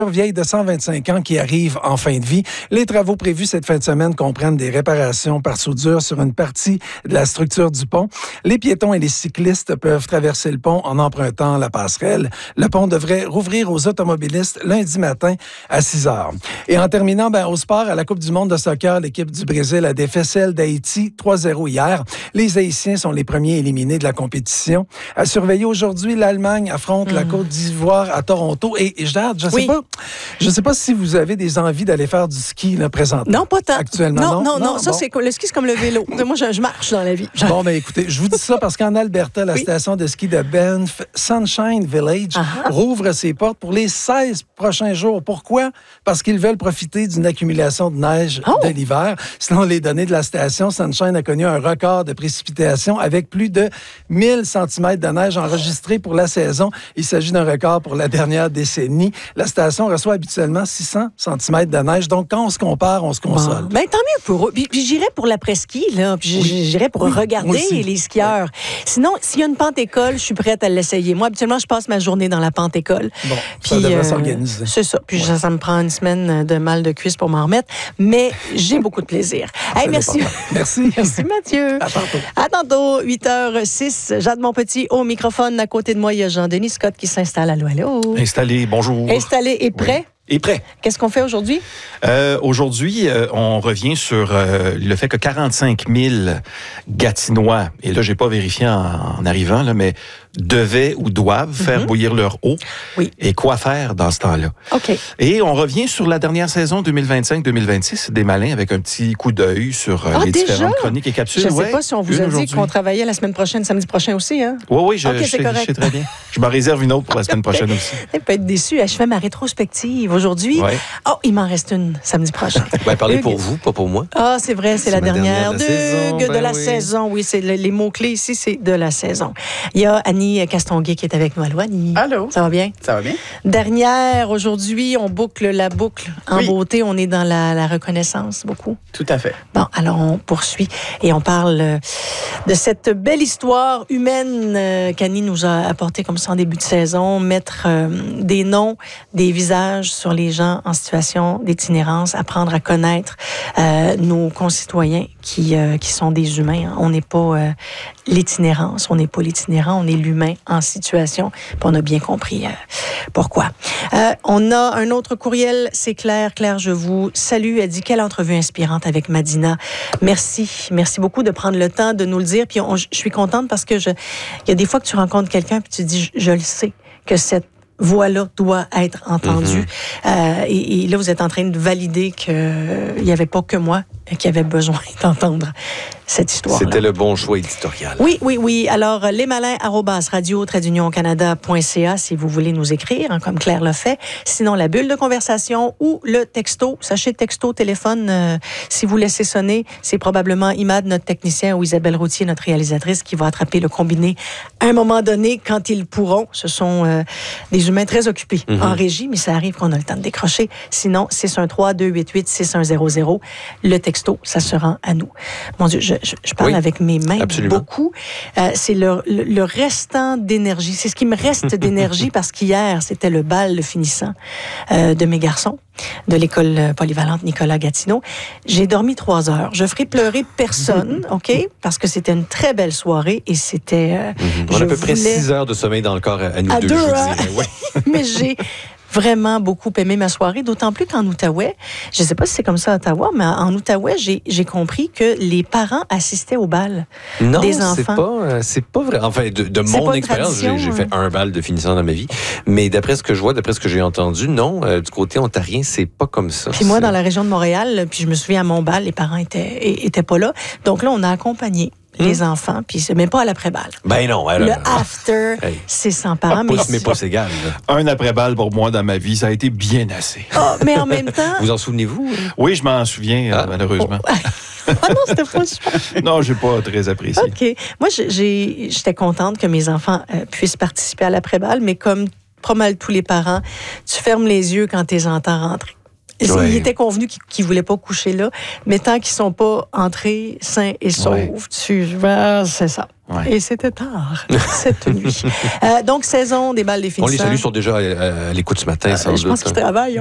vieille de 125 ans qui arrive en fin de vie. Les travaux prévus cette fin de semaine comprennent des réparations par soudure sur une partie de la structure du pont. Les piétons et les cyclistes peuvent traverser le pont en empruntant la passerelle. Le pont devrait rouvrir aux automobilistes lundi matin à 6 heures. Et en terminant, au sport, à la Coupe du monde de soccer, l'équipe du Brésil a défait celle d'Haïti 3-0 hier. Les Haïtiens sont les premiers éliminés de la compétition. À surveiller aujourd'hui, l'Allemagne affronte la Côte d'Ivoire à Toronto. Et je sais pas si vous avez des envies d'aller faire du ski là, présentement. Non, pas tant. Actuellement, non. Ça, c'est le ski, c'est comme le vélo. Moi, je marche dans la vie. Bon, écoutez, je vous dis ça parce qu'en Alberta, la station de ski de Banff Sunshine Village rouvre ses portes pour les 16 prochains jours. Pourquoi? Parce qu'ils veulent profiter d'une accumulation de neige de l'hiver. Selon les données de la station, Sunshine a connu un record de précipitations avec plus de 1000 cm de neige enregistrés pour la saison. Il s'agit d'un record pour la dernière décennie. La station reçoit habituellement 600 cm de neige. Donc, quand on se compare, on se console. Tant mieux pour eux. Puis j'irais pour l'après-ski, là. Puis j'irais pour regarder les skieurs. Sinon, s'il y a une pente-école, je suis prête à l'essayer. Moi, habituellement, je passe ma journée dans la pente-école. Bon, ça devrait s'organiser. C'est ça. Puis ça me prend une semaine de mal de cuisse pour m'en remettre. Mais j'ai beaucoup de plaisir. Hey, merci. Merci. Merci, Mathieu. À tantôt. À tantôt, 8h06. Jade Monpetit au microphone. À côté de moi, il y a Jean-Denis Scott qui s'installe. Allô, allô. Installé, bonjour. Installé et prêt? Et prêt. Qu'est-ce qu'on fait aujourd'hui? Aujourd'hui, on revient sur le fait que 45 000 Gatinois, et là, j'ai pas vérifié en arrivant, là, mais devaient ou doivent faire bouillir leur eau. Oui. Et quoi faire dans ce temps-là? OK. Et on revient sur la dernière saison 2025-2026 des Malins avec un petit coup d'œil sur les différentes chroniques et capsules. Je ne sais pas si on vous a dit qu'on travaillait la semaine prochaine, samedi prochain aussi. Hein? Oui, je sais très bien. Je m'en réserve une autre pour la semaine prochaine aussi. Tu peux être déçu. Je fais ma rétrospective aujourd'hui. Ouais. Oh, il m'en reste une samedi prochain. Parlez pour vous, pas pour moi. Ah, c'est vrai, c'est la dernière de la saison. Oui, c'est les mots-clés ici, c'est de la saison. Il y a Annie Castonguay qui est avec nous. Allô, Annie. Allô. Ça va bien? Ça va bien. Dernière, aujourd'hui, on boucle la boucle. En beauté, on est dans la reconnaissance, beaucoup. Tout à fait. Bon, alors on poursuit et on parle de cette belle histoire humaine qu'Annie nous a apportée comme ça en début de saison, mettre des noms, des visages sur les gens en situation d'itinérance, apprendre à connaître nos concitoyens qui sont des humains. On n'est pas l'itinérance, on n'est pas l'itinérant, on est l'humain en situation. Puis on a bien compris pourquoi. On a un autre courriel, c'est Claire. Claire, je vous salue. Elle dit, quelle entrevue inspirante avec Madina. Merci beaucoup de prendre le temps de nous le dire. Puis je suis contente parce que il y a des fois que tu rencontres quelqu'un puis tu dis, je le sais que cette voix-là doit être entendue. Et là, vous êtes en train de valider qu'il n'y avait pas que moi qui avait besoin d'entendre cette histoire. C'était le bon choix éditorial. Oui. Alors, lesmalins@radio-canada.ca si vous voulez nous écrire, comme Claire l'a fait. Sinon, la bulle de conversation ou le texto. Sachez, texto, téléphone, si vous laissez sonner, c'est probablement Imad, notre technicien, ou Isabelle Routier, notre réalisatrice, qui va attraper le combiné à un moment donné quand ils pourront. Ce sont des humains très occupés en régie, mais ça arrive qu'on a le temps de décrocher. Sinon, 613-288-6100. Le texto, ça se rend à nous. Mon Dieu, je parle avec mes mains beaucoup. C'est le restant d'énergie. C'est ce qui me reste d'énergie parce qu'hier, c'était le bal finissant de mes garçons de l'école polyvalente Nicolas Gatineau. J'ai dormi 3 heures. Je ferai pleurer personne, OK? Parce que c'était une très belle soirée et c'était... On a à peu près 6 heures de sommeil dans le corps à nous deux, je dirais. Ouais. Mais j'ai vraiment beaucoup aimé ma soirée, d'autant plus qu'en Outaouais, je ne sais pas si c'est comme ça à Ottawa, mais en Outaouais, j'ai compris que les parents assistaient au bal des enfants. C'est pas vrai. Enfin, de mon expérience, j'ai fait un bal de finissant dans ma vie, mais d'après ce que je vois, d'après ce que j'ai entendu, non, du côté ontarien, c'est pas comme ça. Puis moi, dans la région de Montréal, puis je me souviens à mon bal, les parents étaient pas là. Donc là, on a accompagné les enfants, puis c'est même pas à l'après-balle. Ben non. Le after, c'est sans parents. Mais pas égal. Un après-balle pour moi dans ma vie, ça a été bien assez. Oh, mais en même temps... Vous en souvenez-vous? Oui, je m'en souviens, malheureusement. Ah non, c'était pas super. Non, j'ai pas très apprécié. OK. Moi, j'étais contente que mes enfants puissent participer à l'après-balle, mais comme pas mal tous les parents, tu fermes les yeux quand tu les entends rentrer. Il était convenu qu'ils ne voulaient pas coucher là, mais tant qu'ils ne sont pas entrés sains et saufs, c'est ça. Ouais. Et c'était tard, cette nuit. Donc, saison des bals des finissants. On les salue, sont déjà à l'écoute ce matin, sans doute. Je pense qu'ils travaillent.